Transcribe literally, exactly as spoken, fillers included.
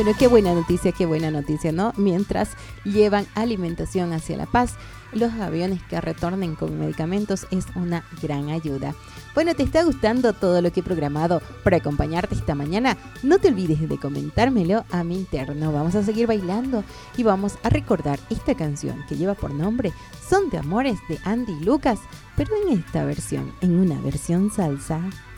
Bueno, qué buena noticia, qué buena noticia, ¿no? Mientras llevan alimentación hacia La Paz, los aviones que retornen con medicamentos es una gran ayuda. Bueno, ¿te está gustando todo lo que he programado para acompañarte esta mañana? No te olvides de comentármelo a mi interno. Vamos a seguir bailando y vamos a recordar esta canción que lleva por nombre Son de Amores de Andy Lucas, pero en esta versión, en una versión salsa.